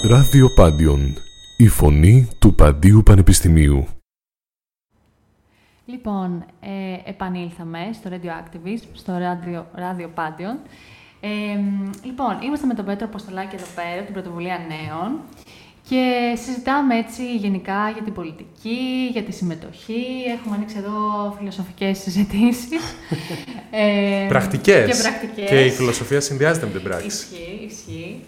Ράδιο Πάντιον, η φωνή του Παντίου Πανεπιστημίου. Λοιπόν, επανήλθαμε στο Radio Activist, στο Ράδιο Πάντιον. Λοιπόν, είμαστε με τον Πέτρο Αποστολάκη εδώ πέρα, την Πρωτοβουλία Νέων, και συζητάμε έτσι γενικά για την πολιτική, για τη συμμετοχή. Έχουμε ανοίξει εδώ φιλοσοφικές συζητήσεις. Πρακτικές. Και πρακτικές. Και η φιλοσοφία συνδυάζεται με την πράξη. Ισχύει.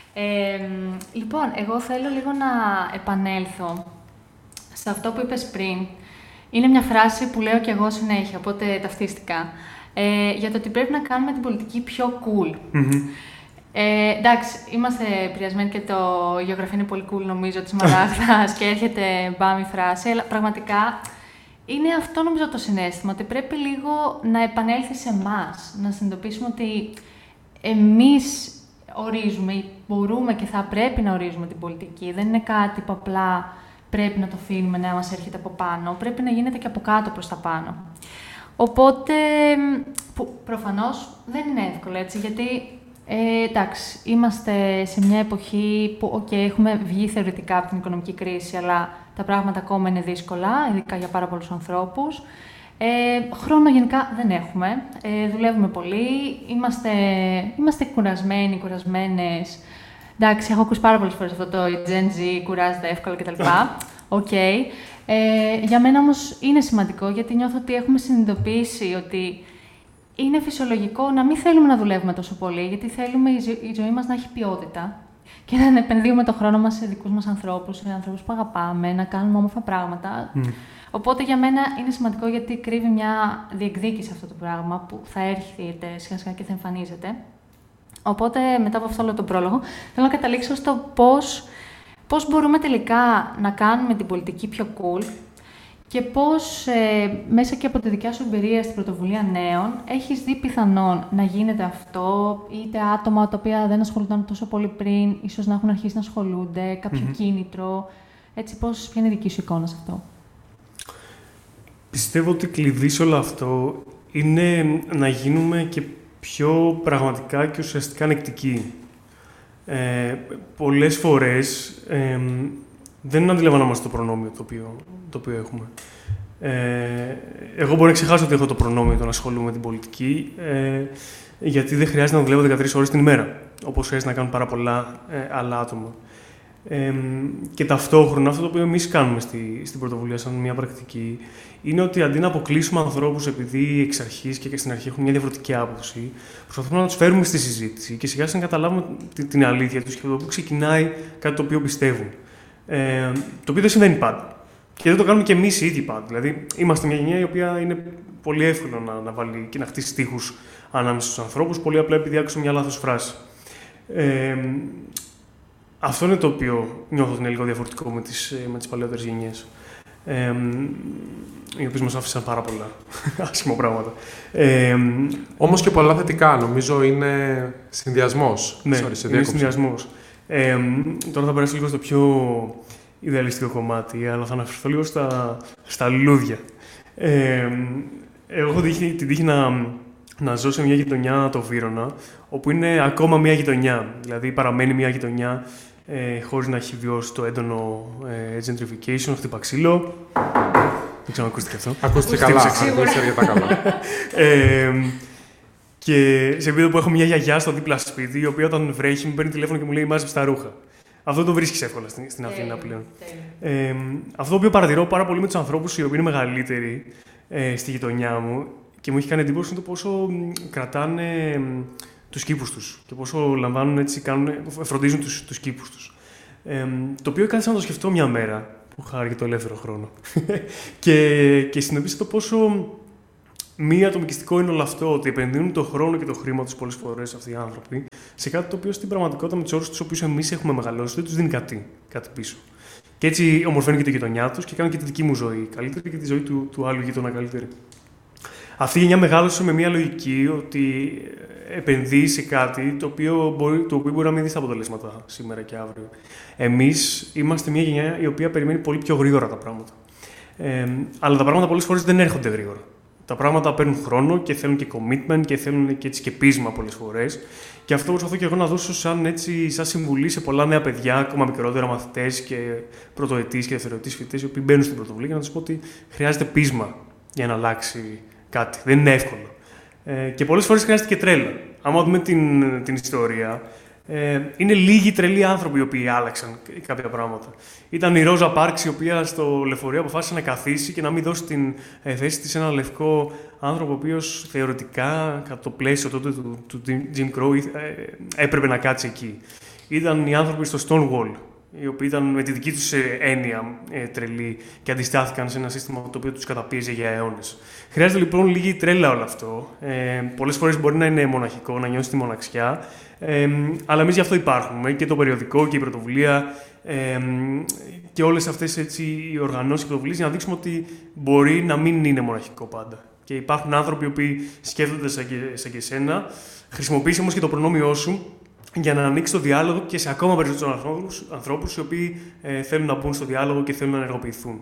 Λοιπόν, εγώ θέλω λίγο να επανέλθω σε αυτό που είπες πριν. Είναι μια φράση που λέω κι εγώ συνέχεια, οπότε ταυτίστηκα. Για το ότι πρέπει να κάνουμε την πολιτική πιο cool. Mm-hmm. Εντάξει, είμαστε επηρεασμένοι και το η γεωγραφία είναι πολύ cool, νομίζω, της Μαράγδας και έρχεται μπάμ η φράση, αλλά πραγματικά είναι αυτό, νομίζω, το συναίσθημα, ότι πρέπει λίγο να επανέλθει σε εμάς, να συνειδητοποιήσουμε ότι εμείς ορίζουμε ή μπορούμε και θα πρέπει να ορίζουμε την πολιτική. Δεν είναι κάτι που απλά πρέπει να το αφήνουμε να μας έρχεται από πάνω, πρέπει να γίνεται και από κάτω προς τα πάνω. Οπότε, προφανώς δεν είναι εύκολο, έτσι, γιατί εντάξει, είμαστε σε μια εποχή που έχουμε βγει θεωρητικά από την οικονομική κρίση, αλλά τα πράγματα ακόμα είναι δύσκολα, ειδικά για πάρα πολλούς ανθρώπους. Χρόνο γενικά δεν έχουμε, δουλεύουμε πολύ, είμαστε κουρασμένες. Εντάξει, έχω ακούσει πάρα πολλές φορές αυτό το Gen Z κουράζεται εύκολα κτλ. Οκ. Για μένα όμως είναι σημαντικό, γιατί νιώθω ότι έχουμε συνειδητοποιήσει ότι είναι φυσιολογικό να μην θέλουμε να δουλεύουμε τόσο πολύ, γιατί θέλουμε η ζωή μας να έχει ποιότητα και να επενδύουμε τον χρόνο μας σε δικούς μας ανθρώπους, σε ανθρώπους που αγαπάμε, να κάνουμε όμορφα πράγματα. Οπότε για μένα είναι σημαντικό, γιατί κρύβει μια διεκδίκηση αυτό το πράγμα που θα έρχεται σιγά σιγά και θα εμφανίζεται. Οπότε μετά από αυτό όλο τον πρόλογο, θέλω να καταλήξω στο πώς μπορούμε τελικά να κάνουμε την πολιτική πιο cool και πώς μέσα και από τη δικιά σου εμπειρία στην Πρωτοβουλία Νέων έχεις δει πιθανόν να γίνεται αυτό, είτε άτομα τα οποία δεν ασχολούνταν τόσο πολύ πριν, ίσως να έχουν αρχίσει να ασχολούνται, κάποιο κίνητρο. Έτσι, ποια είναι η δική σου εικόνα σε αυτό? Πιστεύω ότι κλειδί σε όλο αυτό είναι να γίνουμε και πιο πραγματικά και ουσιαστικά ανεκτικοί. Πολλές φορές δεν αντιλαμβανόμαστε το προνόμιο το οποίο έχουμε. Εγώ μπορώ να ξεχάσω ότι έχω το προνόμιο το να ασχολούμαι με την πολιτική, γιατί δεν χρειάζεται να δουλεύω 13 ώρες την ημέρα, όπως χρειάζεται να κάνουν πάρα πολλά άλλα άτομα. Και ταυτόχρονα αυτό το οποίο εμείς κάνουμε στην πρωτοβουλία σαν μια πρακτική είναι ότι αντί να αποκλείσουμε ανθρώπους επειδή εξ αρχής και στην αρχή έχουν μια διαφορετική άποψη, προσπαθούμε να τους φέρουμε στη συζήτηση και σιγά σιγά να καταλάβουμε την αλήθεια τους και από το που ξεκινάει κάτι το οποίο πιστεύουν. Το οποίο δεν συμβαίνει πάντα. Και δεν το κάνουμε και εμείς οι ίδιοι πάντα. Δηλαδή, είμαστε μια γενιά η οποία είναι πολύ εύκολο να βάλει και να χτίσει τείχους ανάμεσα στους ανθρώπους, πολύ απλά επειδή άκουσε μια λάθος φράση. Αυτό είναι το οποίο νιώθω ότι είναι λίγο διαφορετικό με τις παλαιότερες γενιές. Οι οποίες μας άφησαν πάρα πολλά άσχημα πράγματα. Όμως και πολλά θετικά, νομίζω είναι συνδυασμός. Ναι, είναι συνδυασμός. Τώρα θα περάσω λίγο στο πιο ιδεαλιστικό κομμάτι, αλλά θα αναφερθώ λίγο στα λουλούδια. Εγώ έχω την τύχη να ζω σε μια γειτονιά, το Βύρωνα, όπου είναι ακόμα μια γειτονιά. Δηλαδή παραμένει μια γειτονιά χωρίς να έχει βιώσει το έντονο gentrification, χτύπα ξύλο. Δεν ξέρω αν ακούστηκε αυτό. Ακούστηκε καλά, ακούστηκε αρκετά καλά. Και σε επίπεδο που έχω μια γιαγιά στο δίπλα σπίτι, η οποία όταν βρέχει μου παίρνει τηλέφωνο και μου λέει μάζεψε τα ρούχα. Αυτό το βρίσκεις εύκολα στην Αθήνα πλέον. Αυτό το οποίο παρατηρώ πάρα πολύ με τους ανθρώπους οι οποίοι είναι μεγαλύτεροι στη γειτονιά μου και μου έχει κάνει εντύπωση είναι το πόσο κρατάνε τους κήπους τους και πόσο λαμβάνουν έτσι, φροντίζουν τους κήπους τους. Το οποίο κάθισα να το σκεφτώ μια μέρα που είχα αρκετό ελεύθερο χρόνο. και συνειδητοποίησα το πόσο μη ατομικιστικό είναι όλο αυτό, ότι επενδύουν το χρόνο και το χρήμα τους πολλές φορές αυτοί οι άνθρωποι σε κάτι το οποίο στην πραγματικότητα με τους όρους τους οποίους εμείς έχουμε μεγαλώσει δεν τους δίνει κάτι πίσω. Και έτσι ομορφαίνει και τη γειτονιά τους και κάνουν και τη δική μου ζωή καλύτερη και τη ζωή του άλλου γείτονα καλύτερη. Αυτή η γενιά μεγάλωσε με μια λογική ότι επενδύει σε κάτι το οποίο μπορεί να μην δει τα αποτελέσματα σήμερα και αύριο. Εμείς είμαστε μια γενιά η οποία περιμένει πολύ πιο γρήγορα τα πράγματα. Αλλά τα πράγματα πολλές φορές δεν έρχονται γρήγορα. Τα πράγματα παίρνουν χρόνο και θέλουν και commitment και θέλουν και έτσι και πείσμα πολλές φορές. Και αυτό προσπαθώ και εγώ να δώσω σαν συμβουλή σε πολλά νέα παιδιά, ακόμα μικρότερα μαθητές και πρωτοετής και δευτεροετής φοιτητές, οι οποίοι μπαίνουν στην πρωτοβουλία, για να τους πω ότι χρειάζεται πείσμα για να αλλάξει κάτι. Δεν είναι εύκολο. Και πολλές φορές χρειάζεται και τρέλα. Άμα δούμε την ιστορία, είναι λίγοι τρελοί άνθρωποι οι οποίοι άλλαξαν κάποια πράγματα. Ήταν η Ρόζα Πάρξ, η οποία στο λεωφορείο αποφάσισε να καθίσει και να μην δώσει την θέση της σε έναν λευκό άνθρωπο, ο οποίος θεωρητικά, κατά το πλαίσιο τότε του Jim Crow, έπρεπε να κάτσει εκεί. Ήταν οι άνθρωποι στο Stonewall, οι οποίοι ήταν με τη δική τους έννοια τρελοί και αντιστάθηκαν σε ένα σύστημα το οποίο τους καταπίεζε για αιώνες. Χρειάζεται λοιπόν λίγη τρέλα όλο αυτό. Πολλές φορές μπορεί να είναι μοναχικό, να νιώσει τη μοναξιά, αλλά εμείς γι' αυτό υπάρχουμε, και το περιοδικό και η πρωτοβουλία και όλες αυτές οι οργανώσεις και πρωτοβουλίες, για να δείξουμε ότι μπορεί να μην είναι μοναχικό πάντα. Και υπάρχουν άνθρωποι οι οποίοι σκέφτονται σαν και εσένα. Χρησιμοποιήσει όμως και το προνόμιό σου για να ανοίξει το διάλογο και σε ακόμα περισσότερους ανθρώπους οι οποίοι θέλουν να μπουν στο διάλογο και θέλουν να ενεργοποιηθούν.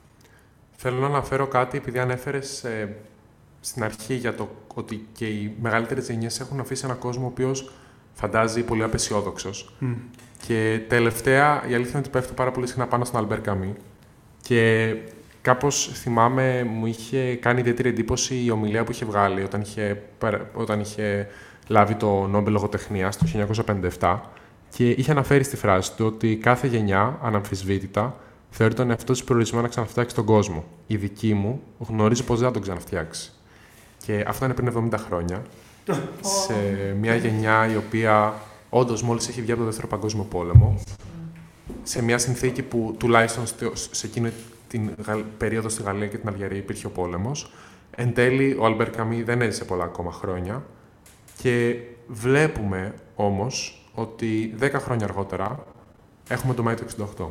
Θέλω να αναφέρω κάτι, επειδή ανέφερες στην αρχή για το ότι και οι μεγαλύτερες γενιές έχουν αφήσει έναν κόσμο ο οποίος φαντάζει πολύ απεσιόδοξος. Και τελευταία, η αλήθεια είναι ότι πέφτω πάρα πολύ συχνά πάνω στον Αλμπέρ Καμί. Και κάπως θυμάμαι, μου είχε κάνει ιδιαίτερη εντύπωση η ομιλία που είχε βγάλει όταν είχε λάβει το Νόμπελ Λογοτεχνίας το 1957, και είχε αναφέρει στη φράση του ότι κάθε γενιά, αναμφισβήτητα, θεωρεί τον εαυτό της προορισμένο να ξαναφτιάξει τον κόσμο. Η δική μου γνωρίζει πως δεν θα τον ξαναφτιάξει. Και αυτό είναι πριν 70 χρόνια, σε μια γενιά η οποία όντως μόλις έχει βγει από το Δεύτερο Παγκόσμιο Πόλεμο, σε μια συνθήκη που τουλάχιστον σε εκείνη την περίοδο στη Γαλλία και την Αλγερία υπήρχε ο πόλεμος. Εν τέλει, ο Αλμπέρ Καμί δεν έζησε πολλά ακόμα χρόνια. Και βλέπουμε όμως ότι 10 χρόνια αργότερα έχουμε το Μάιο του 1968.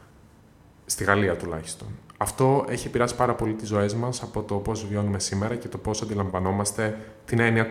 Στη Γαλλία τουλάχιστον. Αυτό έχει επηρεάσει πάρα πολύ τις ζωές μας από το πώς βιώνουμε σήμερα και το πώς αντιλαμβανόμαστε την έννοια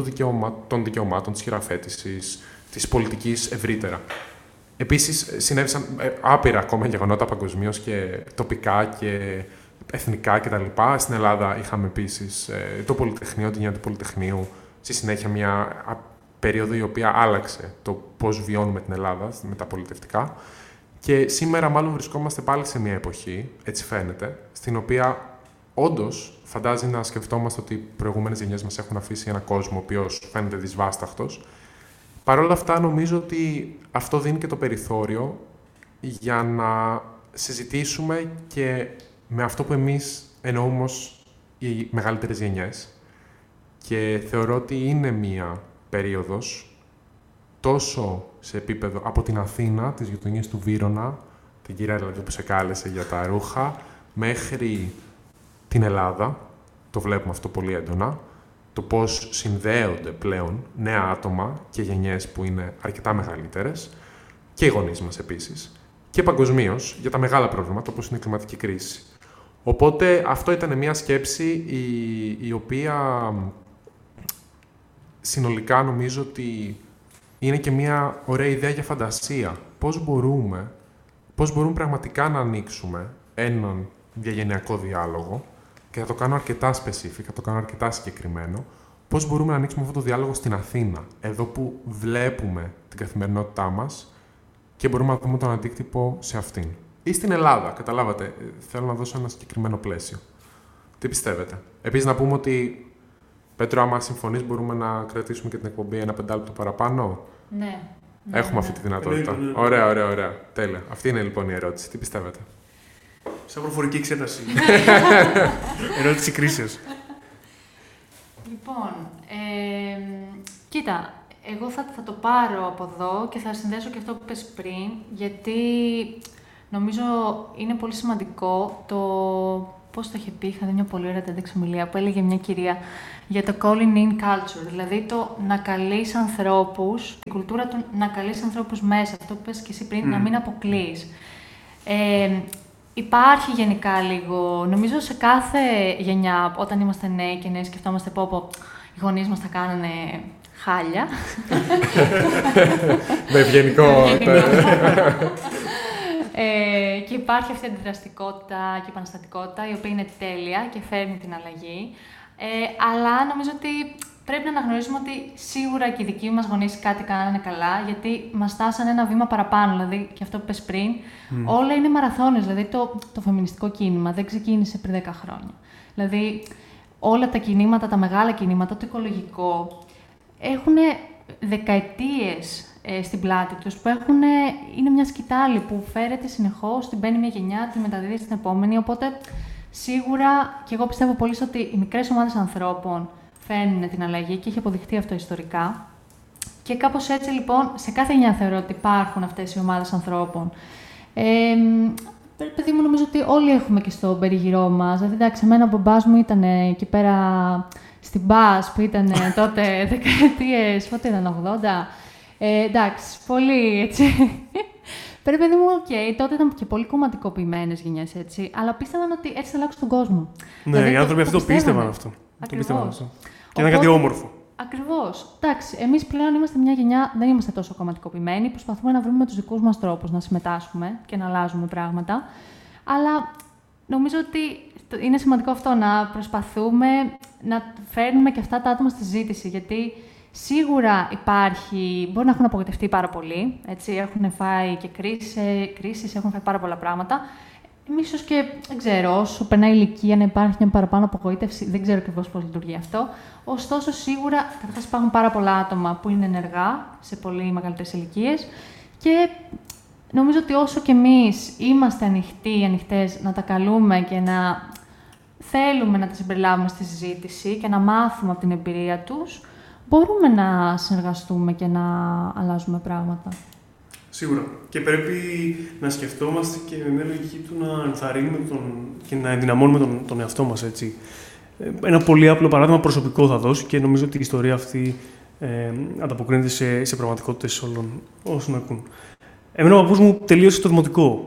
των δικαιωμάτων, της χειραφέτησης, της πολιτικής ευρύτερα. Επίσης, συνέβησαν άπειρα ακόμα γεγονότα παγκοσμίως και τοπικά και εθνικά κτλ. Στην Ελλάδα είχαμε επίσης το Πολυτεχνείο, την γενιά του Πολυτεχνείου, στη συνέχεια μια περίοδο η οποία άλλαξε το πώς βιώνουμε την Ελλάδα με τα πολιτευτικά. Και σήμερα μάλλον βρισκόμαστε πάλι σε μια εποχή, έτσι φαίνεται, στην οποία όντως φαντάζει να σκεφτόμαστε ότι οι προηγούμενες γενιές μας έχουν αφήσει έναν κόσμο ο οποίος φαίνεται δυσβάσταχτος. Παρ' όλα αυτά, νομίζω ότι αυτό δίνει και το περιθώριο για να συζητήσουμε και με αυτό που εμείς εννοούμε ως οι μεγαλύτερες γενιές. Και θεωρώ ότι είναι μία περίοδος τόσο σε επίπεδο από την Αθήνα, τις γειτονιές του Βύρωνα, την κυρία δηλαδή που σε κάλεσε για τα ρούχα, μέχρι την Ελλάδα, το βλέπουμε αυτό πολύ έντονα, το πώς συνδέονται πλέον νέα άτομα και γενιές που είναι αρκετά μεγαλύτερες, και οι γονείς μας επίσης, και παγκοσμίως για τα μεγάλα προβλήματα όπως είναι η κλιματική κρίση. Οπότε αυτό ήταν μια σκέψη η οποία συνολικά νομίζω ότι είναι και μια ωραία ιδέα για φαντασία. Πώς μπορούμε πραγματικά να ανοίξουμε έναν διαγενειακό διάλογο, και θα το κάνω αρκετά specific, θα το κάνω αρκετά συγκεκριμένο, πώς μπορούμε να ανοίξουμε αυτό το διάλογο στην Αθήνα, εδώ που βλέπουμε την καθημερινότητά μας και μπορούμε να δούμε τον αντίκτυπο σε αυτήν. Ή στην Ελλάδα, καταλάβατε, θέλω να δώσω ένα συγκεκριμένο πλαίσιο. Τι πιστεύετε? Επίσης να πούμε ότι, Πέτρο, άμα συμφωνείς, μπορούμε να κρατήσουμε και την εκπομπή ένα 5 λεπτό παραπάνω. Ναι. Έχουμε αυτή τη δυνατότητα. Ωραία. Τέλεια. Αυτή είναι λοιπόν η ερώτηση. Τι πιστεύετε? Σαν προφορική εξέταση. Ερώτηση κρίσεως. Λοιπόν, κοίτα, εγώ θα το πάρω από εδώ και θα συνδέσω και αυτό που είπες πριν, γιατί νομίζω είναι πολύ σημαντικό το πώς το είχε πει. Είχα δει μια πολύ ωραία TEDx ομιλία που έλεγε μια κυρία για το calling in culture, δηλαδή το να καλείς ανθρώπους, η κουλτούρα του να καλείς ανθρώπους μέσα, αυτό που είπες και εσύ πριν, να μην αποκλείς. Υπάρχει γενικά λίγο, νομίζω σε κάθε γενιά, όταν είμαστε νέοι και νέοι, σκεφτόμαστε πω οι γονείς μας θα κάνανε χάλια. Με ευγενικό. Και υπάρχει αυτή η αντιδραστικότητα και η επαναστατικότητα, η οποία είναι τέλεια και φέρνει την αλλαγή. Αλλά νομίζω ότι πρέπει να αναγνωρίσουμε ότι σίγουρα και οι δικοί μας γονείς κάτι κάνανε καλά, γιατί μας στάσανε ένα βήμα παραπάνω. Δηλαδή, και αυτό που είπες πριν, όλα είναι μαραθώνες. Δηλαδή, το φεμινιστικό κίνημα δεν ξεκίνησε πριν 10 χρόνια. Δηλαδή, όλα τα κινήματα, τα μεγάλα κινήματα, το οικολογικό, έχουν δεκαετίες στην πλάτη τους, που είναι μια σκητάλη που φέρεται συνεχώς, την μπαίνει μια γενιά, τη μεταδίδει στην επόμενη. Οπότε, σίγουρα, και εγώ πιστεύω πολύ ότι οι μικρές ομάδες ανθρώπων φέρνουν την αλλαγή και έχει αποδειχτεί αυτό ιστορικά. Και κάπως έτσι, λοιπόν, σε κάθε γενιά θεωρώ ότι υπάρχουν αυτές οι ομάδες ανθρώπων. Παιδί μου, νομίζω ότι όλοι έχουμε και στο περιγυρό μας. Δηλαδή, εντάξει, εμένα ο μπαμπάς μου ήταν εκεί πέρα στην μπας που ήταν τότε δεκαετίες, πότε ήταν, 80. Εντάξει, πολύ έτσι. Παιδί μου, τότε ήταν και πολύ κομματικοποιημένες γενιές, έτσι. Αλλά πίστευαν ότι έτσι θα αλλάξουν τον κόσμο. Ναι, δηλαδή, οι άνθρωποι αυτό το πίστευαν αυτό. Ακριβώς. Και ήταν κάτι όμορφο. Ακριβώς. Εντάξει, εμείς πλέον είμαστε μια γενιά, δεν είμαστε τόσο κομματικοποιημένοι. Προσπαθούμε να βρούμε τους δικούς μας τρόπους να συμμετάσχουμε και να αλλάζουμε πράγματα. Αλλά νομίζω ότι είναι σημαντικό αυτό, να προσπαθούμε να φέρνουμε και αυτά τα άτομα στη συζήτηση. Γιατί σίγουρα μπορεί να έχουν απογοητευτεί πάρα πολύ. Έτσι, έχουν φάει και κρίσεις, έχουν φάει πάρα πολλά πράγματα. Ίσως και, δεν ξέρω, όσο περνάει η ηλικία να υπάρχει μια παραπάνω απογοήτευση, δεν ξέρω ακριβώς πώς λειτουργεί αυτό. Ωστόσο, σίγουρα, καταρχάς υπάρχουν πάρα πολλά άτομα που είναι ενεργά σε πολύ μεγαλύτερες ηλικίες και νομίζω ότι όσο και εμείς είμαστε ανοιχτές να τα καλούμε και να θέλουμε να τα συμπεριλάβουμε στη συζήτηση και να μάθουμε από την εμπειρία τους, μπορούμε να συνεργαστούμε και να αλλάζουμε πράγματα. Σίγουρα. Και πρέπει να σκεφτόμαστε και με μια λογική του να ενθαρρύνουμε και να ενδυναμώνουμε τον εαυτό μας, έτσι. Ένα πολύ απλό παράδειγμα προσωπικό θα δώσω και νομίζω ότι η ιστορία αυτή ανταποκρίνεται σε πραγματικότητες όλων όσων ακούν. Εμένα ο παππούς μου τελείωσε το δημοτικό.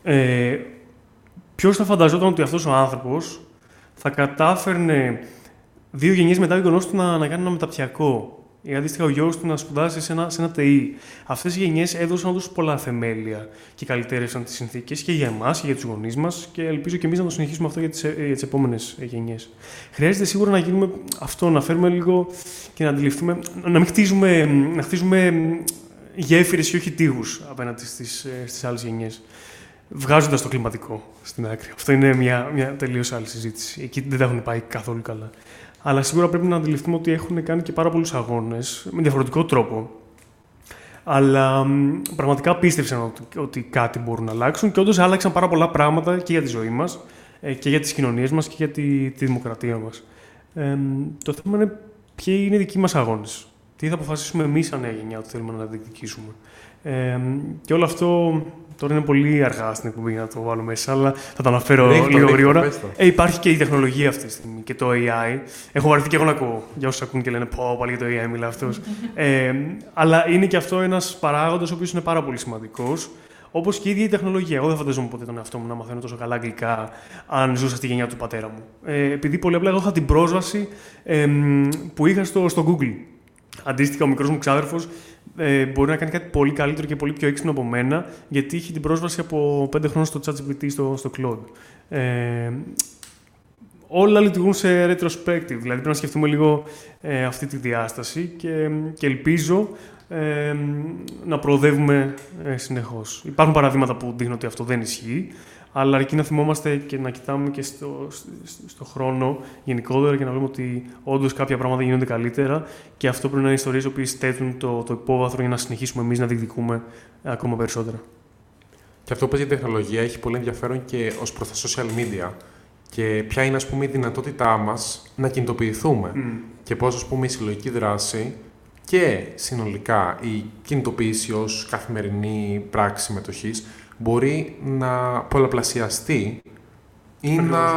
Ποιος θα φανταζόταν ότι αυτός ο άνθρωπος θα κατάφερνε 2 γενιές μετά ο γονός του να κάνει ένα μεταπτυχιακό ή αντίστοιχα ο γιος του να σπουδάσει σε ένα ΤΕΙ. Αυτές οι γενιές έδωσαν όντως πολλά θεμέλια και καλυτέρευσαν τις συνθήκες και για εμάς και για τους γονείς μας και ελπίζω και εμείς να το συνεχίσουμε αυτό για τις επόμενες γενιές. Χρειάζεται σίγουρα να γίνουμε αυτό, να φέρουμε λίγο και να αντιληφθούμε, να μην χτίζουμε γέφυρες και όχι τείχους απέναντι στις άλλες γενιές. Βγάζοντας το κλιματικό στην άκρη. Αυτό είναι μια τελείως άλλη συζήτηση. Εκεί δεν τα έχουν πάει καθόλου καλά. Αλλά σίγουρα πρέπει να αντιληφθούμε ότι έχουν κάνει και πάρα πολλούς αγώνες με διαφορετικό τρόπο. Αλλά πραγματικά πίστευσαν ότι κάτι μπορούν να αλλάξουν και όντως άλλαξαν πάρα πολλά πράγματα και για τη ζωή μας και για τις κοινωνίες μας και για τη δημοκρατία μας. Το θέμα είναι ποιοι είναι οι δικοί μας αγώνες. Τι θα αποφασίσουμε εμείς σαν νέα γενιά ότι θέλουμε να διεκδικήσουμε. Και όλο αυτό τώρα είναι πολύ αργά στην εκπομπή για να το βάλω μέσα, αλλά θα το αναφέρω λίγο γρήγορα. Υπάρχει και η τεχνολογία αυτή τη στιγμή και το AI. Έχω βαρεθεί και εγώ να ακούω για όσους ακούν και λένε πω πάλι για το AI μιλά αυτός. Αλλά είναι και αυτό ένας παράγοντας ο οποίος είναι πάρα πολύ σημαντικός. Όπως και η ίδια η τεχνολογία. Εγώ δεν φανταζόμουν ποτέ τον εαυτό μου να μαθαίνω τόσο καλά αγγλικά αν ζούσα στη γενιά του πατέρα μου. Επειδή πολύ απλά εγώ είχα την πρόσβαση που είχα στο Google. Αντίστοιχα, ο μικρός μου ξάδερφος μπορεί να κάνει κάτι πολύ καλύτερο και πολύ πιο έξυπνο από μένα, γιατί είχε την πρόσβαση από 5 χρόνια στο ChatGPT, στο Claude. Όλα λειτουργούν σε retrospective, δηλαδή πρέπει να σκεφτούμε λίγο αυτή τη διάσταση και ελπίζω να προοδεύουμε συνεχώς. Υπάρχουν παραδείγματα που δείχνουν ότι αυτό δεν ισχύει, αλλά αρκεί να θυμόμαστε και να κοιτάμε και στο χρόνο γενικότερα και να βλέπουμε ότι όντως κάποια πράγματα γίνονται καλύτερα και αυτό πρέπει να είναι ιστορίες οι οποίες θέτουν το υπόβαθρο για να συνεχίσουμε εμείς να διεκδικούμε ακόμα περισσότερα. Και αυτό που παίζει η τεχνολογία έχει πολύ ενδιαφέρον και ως προς τα social media και ποια είναι, ας πούμε, η δυνατότητά μας να κινητοποιηθούμε και πώς, ας πούμε, η συλλογική δράση και συνολικά η κινητοποίηση ως καθημερινή πράξη συμμετοχής μπορεί να πολλαπλασιαστεί ή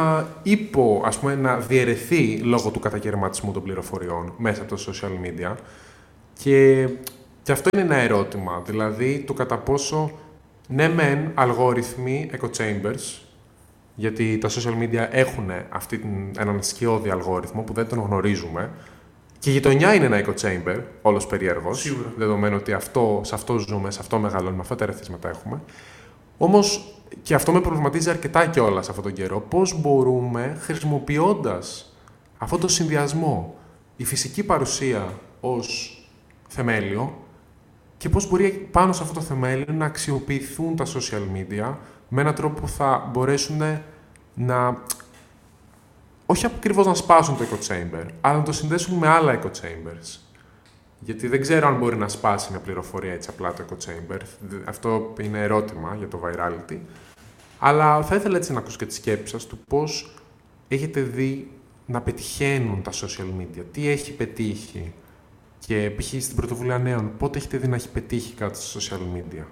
να διαιρεθεί λόγω του κατακαιρματισμού των πληροφοριών μέσα από τα social media. Και αυτό είναι ένα ερώτημα, δηλαδή το κατά πόσο ναι μεν αλγόριθμοι, echo chambers, γιατί τα social media έχουν έναν σκιώδη αλγόριθμο που δεν τον γνωρίζουμε, και η γειτονιά είναι ένα echo chamber, όλος περίεργος, σίγουρα, δεδομένου ότι σε αυτό ζούμε, σε αυτό μεγαλώνουμε, αυτά τα ερεθίσματα έχουμε. Όμως, και αυτό με προβληματίζει αρκετά κιόλας αυτόν τον καιρό, πώς μπορούμε, χρησιμοποιώντας αυτόν τον συνδυασμό, η φυσική παρουσία ως θεμέλιο και πώς μπορεί πάνω σε αυτό το θεμέλιο να αξιοποιηθούν τα social media με έναν τρόπο που θα μπορέσουν να, όχι ακριβώς να σπάσουν το echo chamber, αλλά να το συνδέσουν με άλλα echo chambers. Γιατί δεν ξέρω αν μπορεί να σπάσει μια πληροφορία έτσι απλά το echo chamber. Αυτό είναι ερώτημα για το virality. Αλλά θα ήθελα έτσι να ακούσω και τη σκέψη σας του πώς έχετε δει να πετυχαίνουν τα social media. Τι έχει πετύχει και π.χ. στην πρωτοβουλία νέων, πότε έχετε δει να έχει πετύχει κάτι στα social media.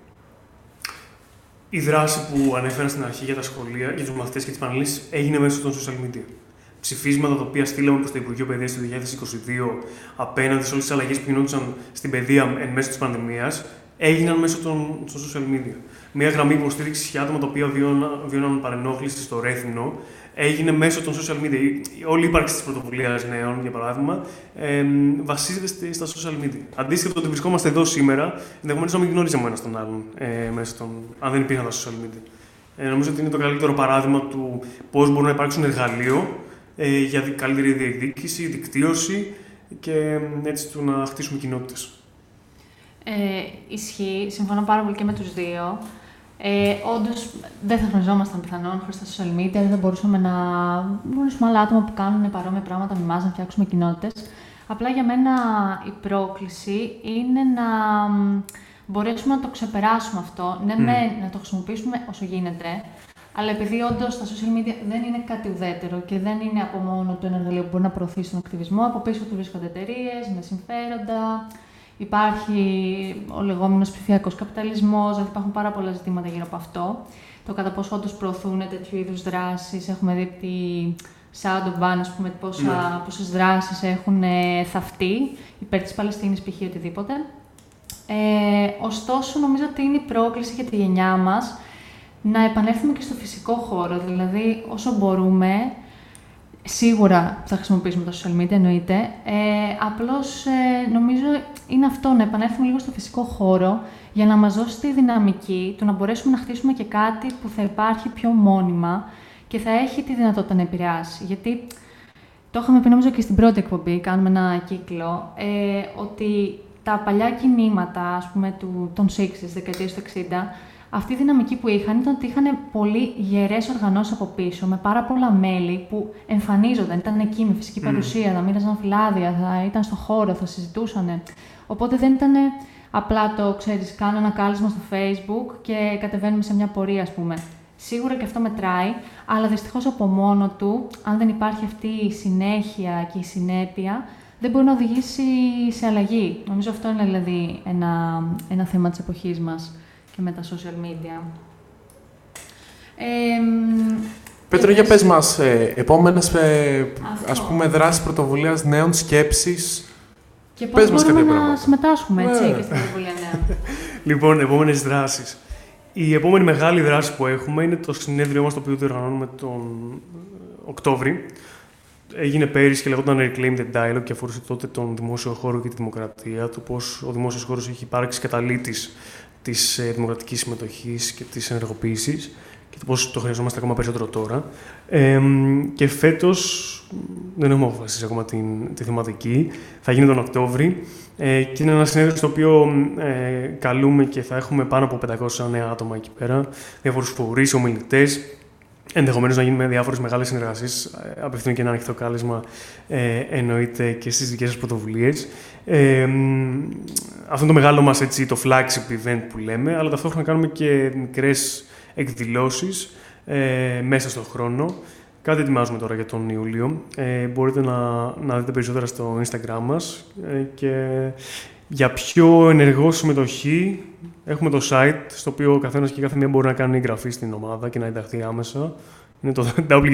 Η δράση που ανέφερα στην αρχή για τα σχολεία, για τους μαθητές και τις πανελλήνιες, έγινε μέσω των social media. Ψηφίσματα τα οποία στείλαμε προς το Υπουργείο Παιδείας το 2022 απέναντι σε όλες τις αλλαγές που γινόντουσαν στην παιδεία εν μέσω της πανδημίας, έγιναν μέσω των social media. Μια γραμμή υποστήριξης για άτομα τα οποία βίωναν παρενόχληση στο Ρέθυμνο έγινε μέσω των social media. Όλη η ύπαρξη της πρωτοβουλίας νέων, για παράδειγμα, βασίζεται στα social media. Αντίστοιχα, το ότι βρισκόμαστε εδώ σήμερα, ενδεχομένως να μην γνωρίζαμε ένας τον άλλον αν δεν υπήρχαν τα social media. Νομίζω ότι είναι το καλύτερο παράδειγμα του πώς μπορούν να υπάρξουν εργαλείο για καλύτερη διεκδίκηση, δικτύωση και έτσι του να χτίσουμε κοινότητες. Ισχύει, συμφωνώ πάρα πολύ και με τους δύο. Όντως, δεν θα γνωριζόμασταν πιθανόν χωρίς τα social media, δεν θα μπορούσαμε να γνωρίσουμε άλλα άτομα που κάνουν παρόμοια πράγματα με εμάς, να φτιάξουμε κοινότητες. Απλά για μένα η πρόκληση είναι να μπορέσουμε να το ξεπεράσουμε αυτό. Ναι, να το χρησιμοποιήσουμε όσο γίνεται, αλλά επειδή όντως τα social media δεν είναι κάτι ουδέτερο και δεν είναι από μόνο το ένα εργαλείο που μπορεί να προωθήσει τον ακτιβισμό, από πίσω του βρίσκονται εταιρείες με συμφέροντα. Υπάρχει ο λεγόμενος ψηφιακός καπιταλισμός, δηλαδή υπάρχουν πάρα πολλά ζητήματα γύρω από αυτό. Το κατά πόσο όντως προωθούν τέτοιου είδους δράσεις. Έχουμε δει τη Shadow Ban, ας πούμε, πόσες δράσεις έχουν θαυτεί υπέρ της Παλαιστίνης, π.χ. οτιδήποτε. Ωστόσο, νομίζω ότι είναι η πρόκληση για τη γενιά μας να επανέλθουμε και στο φυσικό χώρο. Δηλαδή, όσο μπορούμε, σίγουρα θα χρησιμοποιήσουμε τα social media, εννοείται. Απλώς νομίζω είναι αυτό, να επανέλθουμε λίγο στο φυσικό χώρο για να μας δώσει τη δυναμική του να μπορέσουμε να χτίσουμε και κάτι που θα υπάρχει πιο μόνιμα και θα έχει τη δυνατότητα να επηρεάσει. Γιατί το είχαμε πει νομίζω και στην πρώτη εκπομπή, κάνουμε ένα κύκλο, ότι τα παλιά κινήματα, ας πούμε, των 60s, δεκαετίες του 60, αυτή η δυναμική που είχαν ήταν ότι είχαν πολύ γερές οργανώσεις από πίσω, με πάρα πολλά μέλη που εμφανίζονταν, ήταν εκεί με φυσική παρουσία, θα μοίραζαν φυλάδια, θα ήταν στο χώρο, θα συζητούσαν. Οπότε δεν ήταν απλά το, ξέρεις, κάνω ένα κάλεσμα στο Facebook και κατεβαίνουμε σε μια πορεία, ας πούμε. Σίγουρα και αυτό μετράει, αλλά δυστυχώς από μόνο του, αν δεν υπάρχει αυτή η συνέχεια και η συνέπεια, δεν μπορεί να οδηγήσει σε αλλαγή. Νομίζω αυτό είναι δηλαδή ένα θέμα της εποχής μας και με τα social media. Πέτρο, για πες μας, επόμενες ας πούμε δράσεις πρωτοβουλίας νέων, σκέψεις. Και πώς μπορούμε να συμμετάσχουμε έτσι και στην πρωτοβουλία νέων. Λοιπόν, επόμενες δράσεις. Η επόμενη μεγάλη δράση που έχουμε είναι το συνέδριό μας, το οποίο διοργανώνουμε τον Οκτώβρη. Έγινε πέρυσι και λεγόταν Reclaim the Dialogue και αφορούσε τότε τον δημόσιο χώρο και τη δημοκρατία, το πώς ο δημόσιος χώρος έχει υπάρξει καταλύτης της δημοκρατικής συμμετοχής και της ενεργοποίησης και το πώς το χρειαζόμαστε ακόμα περισσότερο τώρα. Και φέτος δεν έχουμε αποφασίσει ακόμα τη θεματική. Θα γίνει τον Οκτώβρη και είναι ένα συνέδριο στο οποίο καλούμε και θα έχουμε πάνω από 500 νέα άτομα εκεί πέρα, διάφορους φορείς, ομιλητές. Ενδεχομένως να γίνουμε διάφορες μεγάλες συνεργασίες. Απευθύνω και ένα ανοιχτό κάλεσμα, εννοείται και στις δικές σας πρωτοβουλίες. Αυτό είναι το μεγάλο μας, έτσι, το flagship event που λέμε, αλλά ταυτόχρονα κάνουμε και μικρές εκδηλώσεις μέσα στον χρόνο. Κάτι ετοιμάζουμε τώρα για τον Ιούλιο. Μπορείτε να δείτε περισσότερα στο Instagram μας. Και για πιο ενεργό συμμετοχή έχουμε το site, στο οποίο ο καθένας και κάθε μία μπορεί να κάνει εγγραφή στην ομάδα και να ενταχθεί άμεσα. Είναι το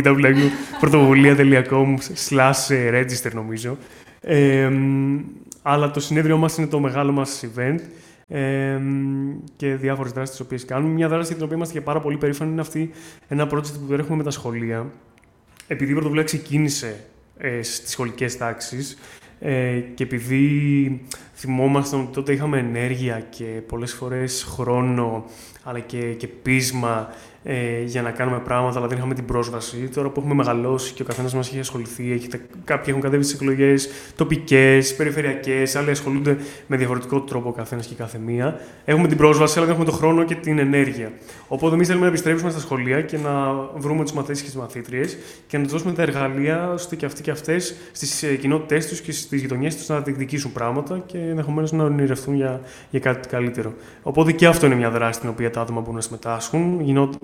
www.protovolia.com/register νομίζω. Αλλά το συνέδριό μας είναι το μεγάλο μας event και διάφορες δράσεις τις οποίες κάνουμε. Μια δράση για την οποία είμαστε και πάρα πολύ περήφανοι είναι αυτή, ένα project που έχουμε με τα σχολεία. Επειδή η πρωτοβουλία ξεκίνησε στις σχολικές τάξεις και επειδή θυμόμασταν ότι τότε είχαμε ενέργεια και πολλές φορές χρόνο, αλλά και πείσμα για να κάνουμε πράγματα, αλλά δεν είχαμε την πρόσβαση. Τώρα που έχουμε μεγαλώσει και ο καθένας μας έχει ασχοληθεί, κάποιοι έχουν κατέβει στις εκλογές τοπικές, περιφερειακές, άλλοι ασχολούνται με διαφορετικό τρόπο ο καθένας και η καθεμία. Έχουμε την πρόσβαση, αλλά δεν έχουμε τον χρόνο και την ενέργεια. Οπότε, εμείς θέλουμε να επιστρέψουμε στα σχολεία και να βρούμε τους μαθητές και τις μαθήτριες και να τους δώσουμε τα εργαλεία ώστε και αυτοί και αυτές στις κοινότητές τους και στις γειτονιές τους να διεκδικήσουν πράγματα και ενδεχομένως να ονειρευτούν για κάτι καλύτερο. Οπότε και αυτό είναι μια δράση στην οποία τα άτομα μπορούν να συμμετάσχουν,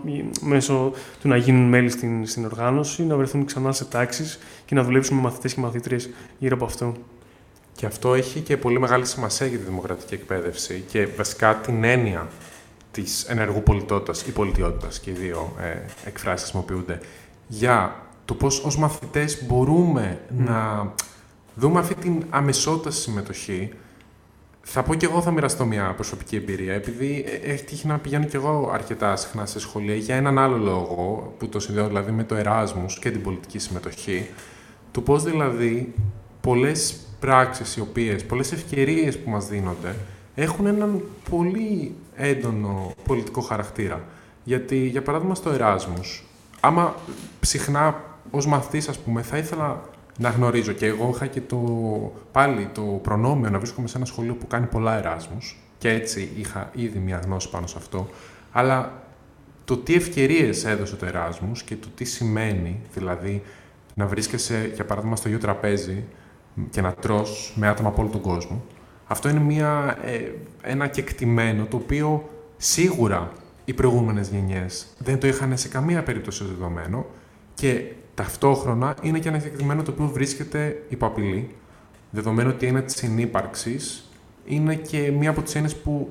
μέσω του να γίνουν μέλη στην οργάνωση, να βρεθούν ξανά σε τάξεις και να δουλέψουμε με μαθητές και μαθήτριες γύρω από αυτό. Και αυτό έχει και πολύ μεγάλη σημασία για τη δημοκρατική εκπαίδευση και βασικά την έννοια της ενεργού πολιτότητας ή πολιτιότητας, και οι δύο εκφράσεις χρησιμοποιούνται, για το πώς ως μαθητές μπορούμε να δούμε αυτή την αμεσότητα στη συμμετοχή. Θα πω κι εγώ, θα μοιραστώ μια προσωπική εμπειρία, επειδή έχει τύχει να πηγαίνω κι εγώ αρκετά συχνά σε σχολεία για έναν άλλο λόγο, που το συνδέω δηλαδή με το Εράσμους και την πολιτική συμμετοχή, του πώς δηλαδή πολλές πράξεις, πολλές ευκαιρίες που μας δίνονται, έχουν έναν πολύ έντονο πολιτικό χαρακτήρα. Γιατί, για παράδειγμα, στο Εράσμους, άμα συχνά ως μαθητής, ας πούμε, θα ήθελα να γνωρίζω, και εγώ είχα και πάλι το προνόμιο να βρίσκομαι σε ένα σχολείο που κάνει πολλά Εράσμους και έτσι είχα ήδη μια γνώση πάνω σε αυτό, αλλά το τι ευκαιρίες έδωσε το Εράσμους και το τι σημαίνει, δηλαδή να βρίσκεσαι, για παράδειγμα, στο ίδιο τραπέζι και να τρως με άτομα από όλο τον κόσμο, αυτό είναι ένα κεκτημένο το οποίο σίγουρα οι προηγούμενες γενιές δεν το είχαν σε καμία περίπτωση δεδομένο και ταυτόχρονα είναι και ένα κεκτημένο το οποίο βρίσκεται υπό απειλή, δεδομένου ότι είναι της συνύπαρξης, είναι και μία από τις έννοιες που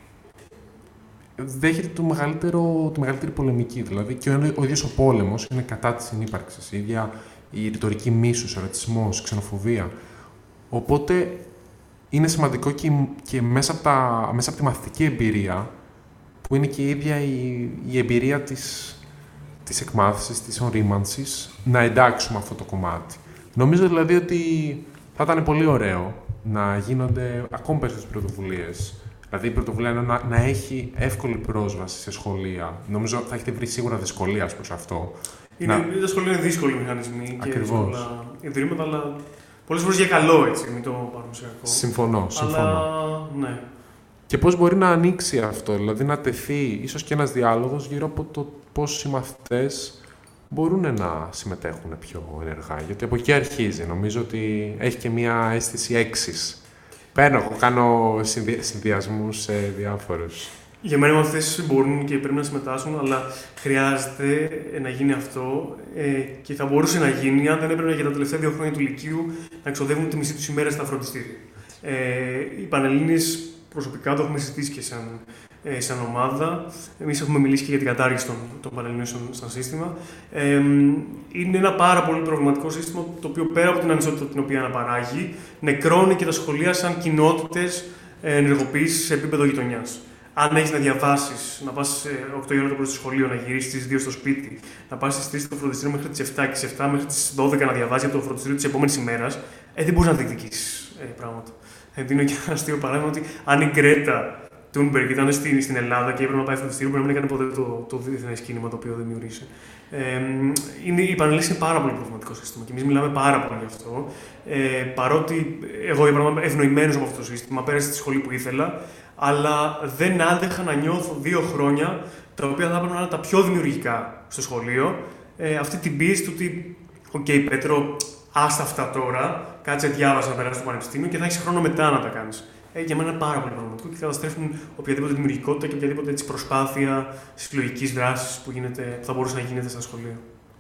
δέχεται τη μεγαλύτερη πολεμική. Δηλαδή και ο ίδιος ο πόλεμος είναι κατά της συνύπαρξης, η ίδια η ρητορική μίσους, ο ρατσισμός, η ξενοφοβία. Οπότε είναι σημαντικό και μέσα από τη μαθητική εμπειρία, που είναι και η ίδια η εμπειρία της εκμάθησης, της ορίμανσης, να εντάξουμε αυτό το κομμάτι. Νομίζω δηλαδή ότι θα ήταν πολύ ωραίο να γίνονται ακόμη περισσότερες πρωτοβουλίες. Δηλαδή η πρωτοβουλία να έχει εύκολη πρόσβαση σε σχολεία. Νομίζω θα έχετε βρει σίγουρα δυσκολία προς αυτό. Τα σχολεία είναι δύσκολοι μηχανισμοί και πολλά ιδρύματα, αλλά πολλές φορές για καλό, έτσι, μην το πάρουμε σε κακό. Συμφωνώ. Αλλά, ναι. Και πώς μπορεί να ανοίξει αυτό, δηλαδή να τεθεί ίσως και ένας διάλογος γύρω από το πώς οι μαθητές μπορούν να συμμετέχουν πιο ενεργά. Γιατί από εκεί αρχίζει. Νομίζω ότι έχει και μια αίσθηση έξης. Κάνω συνδυασμούς σε διάφορους. Για μένα οι μαθητές μπορούν και πρέπει να συμμετάσχουν, αλλά χρειάζεται να γίνει αυτό και θα μπορούσε να γίνει αν δεν έπρεπε για τα τελευταία 2 χρόνια του Λυκείου να εξοδεύουν τη μισή τους ημέρα στα φροντιστήρια. Οι Πανελλήνιες προσωπικά το έχουμε συζητήσει και σαν ομάδα. Εμείς έχουμε μιλήσει και για την κατάργηση των Πανελλήνιων σαν σύστημα. Είναι ένα πάρα πολύ προβληματικό σύστημα το οποίο πέρα από την ανισότητα την οποία αναπαράγει, νεκρώνει και τα σχολεία σαν κοινότητες ενεργοποίησης σε επίπεδο γειτονιάς. Αν έχεις να διαβάσεις, να πας 8 η ώρα το πρωί στο σχολείο, να γυρίσεις στις 2 στο σπίτι, να πας στις 3 στο φροντιστήριο μέχρι τις 7 και στις 7 μέχρι τις 12 να διαβάσεις από το φροντιστήριο της επόμενης ημέρας, δεν μπορείς να διεκδικήσεις πράγματα. Δίνω και ένα αστείο παράδειγμα ότι αν η Γκρέτα Τούνμπεργκ ήταν στην Ελλάδα και έπρεπε να πάει φροντιστήριο, μπορεί να μην έκανε ποτέ το διεθνές κίνημα το οποίο δημιουργήσε. Οι Πανελλήνιες είναι πάρα πολύ προβληματικό σύστημα και εμείς μιλάμε πάρα πολύ γι' αυτό. Παρότι εγώ, για παράδειγμα, ευνοημένος από αυτό το σύστημα, πέρασα στη σχολή που ήθελα, αλλά δεν άντεχα να νιώθω 2 χρόνια τα οποία θα έπρεπε να είναι τα πιο δημιουργικά στο σχολείο. Αυτή την πίεση του ότι, OK, Πέτρο, άστα αυτά τώρα, κάτσε διάβασα να περάσει το πανεπιστήμιο και θα έχει χρόνο μετά να τα κάνει. Για μένα είναι πάρα πολύ προβληματικό και καταστρέφουν οποιαδήποτε δημιουργικότητα και οποιαδήποτε έτσι, προσπάθεια συλλογικής δράσης που θα μπορούσε να γίνεται στα σχολεία.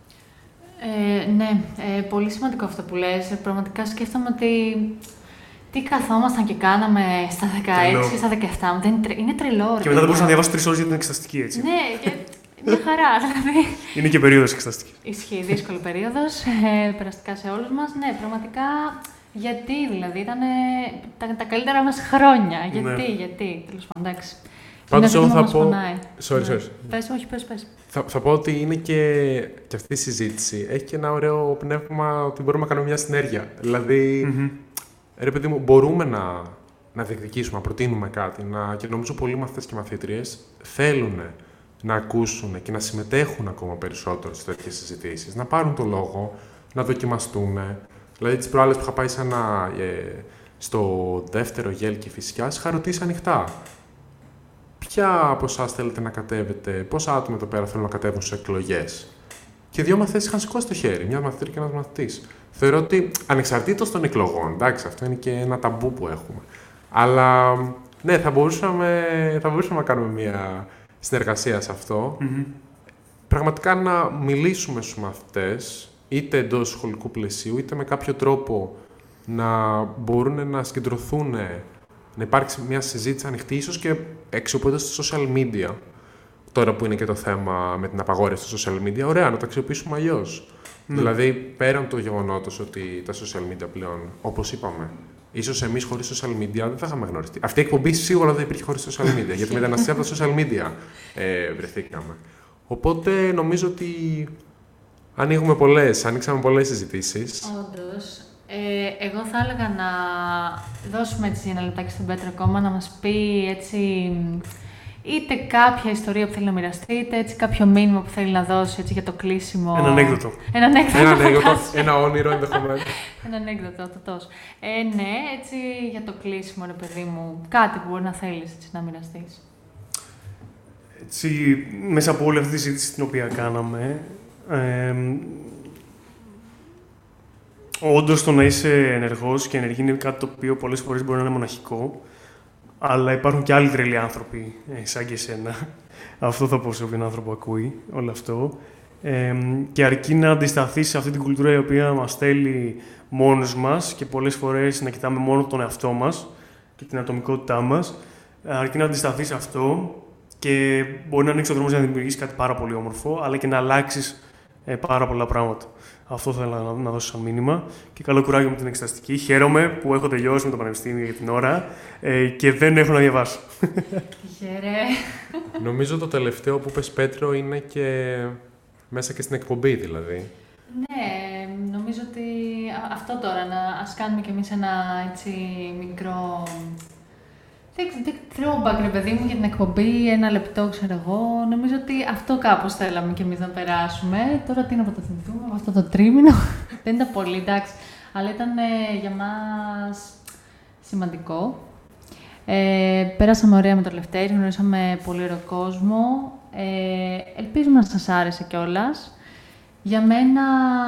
Ναι, πολύ σημαντικό αυτό που λες. Πραγματικά σκέφτομαι ότι τι καθόμασταν και κάναμε στα 16 και στα 17. Είναι τρελό. Και μετά δεν μπορούσα να διαβάσω 3 ώρες για την εξεταστική, έτσι. Ναι, και μια χαρά, δηλαδή. Είναι και περίοδος εξεταστική. Ισχύει, δύσκολη περίοδος, περαστικά σε όλους μας. Ναι, πραγματικά. Γιατί, δηλαδή, ήταν τα καλύτερα μας χρόνια. Γιατί, τέλος πάντων, εντάξει. Πάντως, εγώ θα πω. Sorry. Πες, όχι, πες. Θα πω ότι είναι και αυτή η συζήτηση. Έχει και ένα ωραίο πνεύμα ότι μπορούμε να κάνουμε μια συνέργεια. Δηλαδή, ρε παιδί μου, μπορούμε να διεκδικήσουμε, να προτείνουμε κάτι. Και νομίζω πολλοί μαθητές και μαθήτριες θέλουν να ακούσουν και να συμμετέχουν ακόμα περισσότερο σε τέτοιες συζητήσεις, να πάρουν το λόγο, να δοκιμαστούν. Δηλαδή, τις προάλλες που είχα πάει στο δεύτερο Γέλκη Φυσιάς, είχα ρωτήσει ανοιχτά. Ποια από εσάς θέλετε να κατέβετε, πόσα άτομα εδώ πέρα θέλουν να κατέβουν στις εκλογές? Και 2 μαθητές είχαν σηκώσει το χέρι, μια μαθήτρια και ένας μαθητής. Θεωρώ ότι ανεξαρτήτως των εκλογών, εντάξει, αυτό είναι και ένα ταμπού που έχουμε. Αλλά ναι, θα μπορούσαμε να κάνουμε μια συνεργασία σε αυτό. Πραγματικά να μιλήσουμε στους μαθητές, είτε εντός σχολικού πλαισίου, είτε με κάποιο τρόπο να μπορούν να συγκεντρωθούν, να υπάρξει μια συζήτηση ανοιχτή, ίσως και αξιοποιώντας τα social media. Τώρα που είναι και το θέμα με την απαγόρευση των social media, ωραία, να τα αξιοποιήσουμε αλλιώς. Δηλαδή, πέραν του γεγονότος ότι τα social media πλέον, όπως είπαμε, ίσως εμείς χωρίς social media δεν θα είχαμε γνωριστεί. Αυτή η εκπομπή σίγουρα δεν υπήρχε χωρίς social media, γιατί με την αστεία από τα social media βρεθήκαμε. Οπότε νομίζω ότι ανοίξαμε πολλές συζητήσεις. Όντως. Εγώ θα έλεγα να δώσουμε έτσι ένα λεπτάκι στον Πέτρο ακόμα να μας πει έτσι είτε κάποια ιστορία που θέλει να μοιραστεί, είτε έτσι κάποιο μήνυμα που θέλει να δώσει έτσι, για το κλείσιμο. Ένα ανέκδοτο. Ένα όνειρο ενδεχομένως. Ένα ανέκδοτο, αυτό τόσο. Ναι, έτσι για το κλείσιμο, ρε παιδί μου, κάτι που μπορεί να θέλεις έτσι, να μοιραστείς. Έτσι, μέσα από όλη αυτή τη συζήτηση την οποία κάναμε, όντως το να είσαι ενεργός και ενεργή είναι κάτι το οποίο πολλές φορές μπορεί να είναι μοναχικό, αλλά υπάρχουν και άλλοι τρελοί άνθρωποι, σαν και εσένα. Αυτό θα πω σε όποιον άνθρωπο ακούει όλο αυτό. Και αρκεί να αντισταθείς σε αυτή την κουλτούρα η οποία μας θέλει μόνος μας και πολλές φορές να κοιτάμε μόνο τον εαυτό μας και την ατομικότητά μας. Αρκεί να αντισταθείς σε αυτό και μπορεί να ανοίξει ο δρόμος για να δημιουργήσει κάτι πάρα πολύ όμορφο, αλλά και να αλλάξεις πάρα πολλά πράγματα. Αυτό θα ήθελα να δώσω σαν μήνυμα. Και καλό κουράγιο με την εξεταστική. Χαίρομαι που έχω τελειώσει με το πανεπιστήμιο για την ώρα και δεν έχω να διαβάσω. Τυχερέ. Νομίζω το τελευταίο που είπες, Πέτρο, είναι και μέσα και στην εκπομπή, δηλαδή. Ναι, νομίζω ότι αυτό τώρα, ας κάνουμε κι εμείς ένα έτσι μικρό... Δεν throwback, ρε παιδί μου, για την εκπομπή, 1 λεπτό, ξέρω εγώ. Νομίζω ότι αυτό κάπως θέλαμε κι εμείς να περάσουμε. Τώρα τι να πρωτοθυμηθούμε από αυτό το τρίμηνο. Δεν ήταν πολύ, εντάξει. Αλλά ήταν για μας σημαντικό. Πέρασαμε ωραία με το Λευτέρη, γνωρίσαμε πολύ ωραίο κόσμο. Ελπίζουμε να σας άρεσε κιόλας. Για μένα,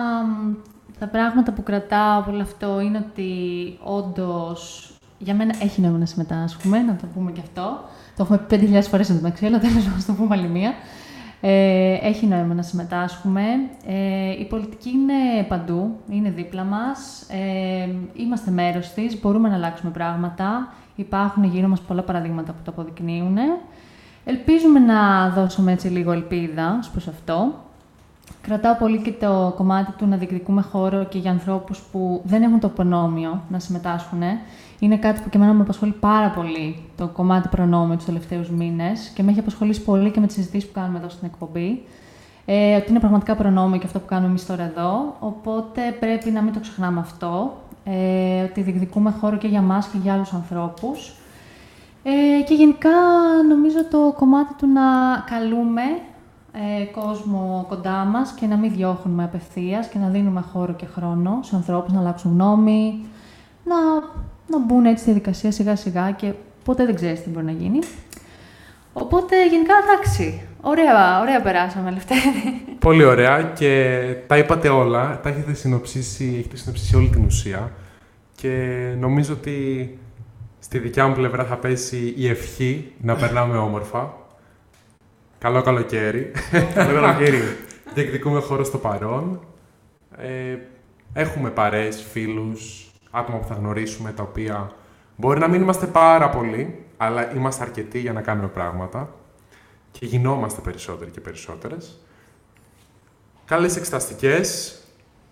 τα πράγματα που κρατάω από όλο αυτό είναι ότι όντως για μένα έχει νόημα να συμμετάσχουμε, να το πούμε κι αυτό. Το έχουμε πει 5.000 φορές εντωμεταξύ, αλλά τέλος να το πούμε άλλη μία. Έχει νόημα να συμμετάσχουμε. Η πολιτική είναι παντού, είναι δίπλα μας. Είμαστε μέρος της, μπορούμε να αλλάξουμε πράγματα. Υπάρχουν γύρω μας πολλά παραδείγματα που το αποδεικνύουν. Ελπίζουμε να δώσουμε έτσι λίγο ελπίδα προς αυτό. Κρατάω πολύ και το κομμάτι του να διεκδικούμε χώρο και για ανθρώπους που δεν έχουν το προνόμιο να συμμετάσχουν. Είναι κάτι που και εμένα με απασχολεί πάρα πολύ, το κομμάτι προνόμιο τους τελευταίους μήνες και με έχει απασχολήσει πολύ και με τις συζητήσεις που κάνουμε εδώ στην εκπομπή. Ότι είναι πραγματικά προνόμιο και αυτό που κάνουμε εμείς τώρα εδώ. Οπότε πρέπει να μην το ξεχνάμε αυτό. Ότι διεκδικούμε χώρο και για μας και για άλλους ανθρώπους. Και γενικά νομίζω το κομμάτι του να καλούμε κόσμο κοντά μας και να μην διώχνουμε απευθείας και να δίνουμε χώρο και χρόνο σε ανθρώπους να αλλάξουν γνώμη, να μπουν έτσι στη διαδικασία σιγά σιγά και ποτέ δεν ξέρεις τι μπορεί να γίνει. Οπότε γενικά εντάξει, ωραία περάσαμε, Λευτέρη. Πολύ ωραία και τα είπατε όλα, τα έχετε συνοψίσει όλη την ουσία και νομίζω ότι στη δικιά μου πλευρά θα πέσει η ευχή να περνάμε όμορφα. Καλό καλοκαίρι. Καλό καλοκαίρι. Διεκδικούμε χώρο στο παρόν. Έχουμε παρέες, φίλους, άτομα που θα γνωρίσουμε, τα οποία μπορεί να μην είμαστε πάρα πολλοί, αλλά είμαστε αρκετοί για να κάνουμε πράγματα και γινόμαστε περισσότεροι και περισσότερες. Καλές εξεταστικές,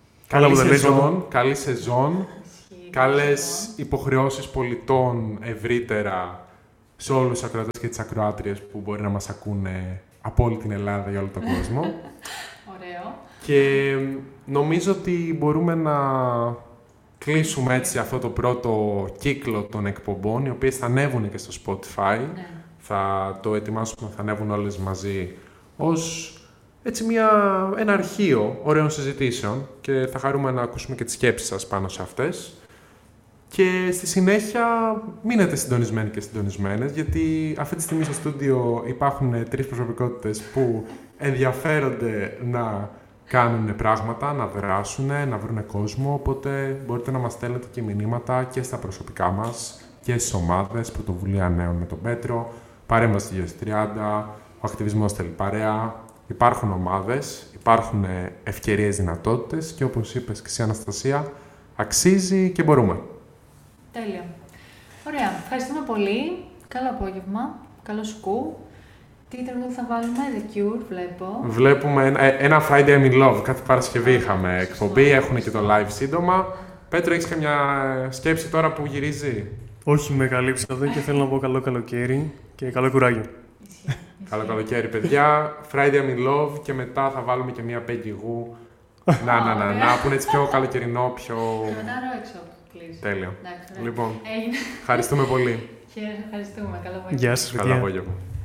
καλή σεζόν, καλές υποχρεώσεις πολιτών ευρύτερα σε όλους τους ακροατές και τις ακροάτριες που μπορεί να μας ακούνε από όλη την Ελλάδα για όλο τον κόσμο. Ωραίο. Και νομίζω ότι μπορούμε να κλείσουμε έτσι αυτό το πρώτο κύκλο των εκπομπών, οι οποίες θα ανέβουν και στο Spotify. Ναι. Θα το ετοιμάσουμε, θα ανέβουν όλες μαζί ως έτσι ένα αρχείο ωραίων συζητήσεων και θα χαρούμε να ακούσουμε και τις σκέψεις σας πάνω σε αυτές. Και στη συνέχεια μείνετε συντονισμένοι και συντονισμένες, γιατί αυτή τη στιγμή στο στούντιο υπάρχουν 3 προσωπικότητες που ενδιαφέρονται να κάνουν πράγματα, να δράσουν, να βρουν κόσμο, οπότε μπορείτε να μας στέλνετε και μηνύματα και στα προσωπικά μας και στις ομάδες, Πρωτοβουλία Νέων με τον Πέτρο, Παρέμβαση 2030, ο ακτιβισμός θέλει παρέα. Υπάρχουν ομάδες, υπάρχουν ευκαιρίες, δυνατότητες και όπως είπες και εσύ Αναστασία, αξίζει και μπορούμε. Τέλεια. Ωραία. Ευχαριστούμε πολύ. Καλό απόγευμα. Καλό σκου. Τι τραγούδι θα βάλουμε, The Cure, βλέπω. Βλέπουμε ένα Friday I'm in Love. Κάθε Παρασκευή είχαμε εκπομπή, έχουν και το live σύντομα. Πέτρο, έχεις καμιά σκέψη τώρα που γυρίζει? Όχι, με καλύψατε και θέλω να πω καλό καλοκαίρι και καλό κουράγιο. Καλό καλοκαίρι, παιδιά. Friday I'm in Love και μετά θα βάλουμε και μια Peggy Gou. Να, που είναι έτσι πιο καλοκαιρινό, πιο... Και μετά Roexo, please. Τέλειο. Εντάξει, λοιπόν, ευχαριστούμε πολύ. Ευχαριστούμε. Καλό απόγευμα. Γεια σας, Καλό απόγευμα.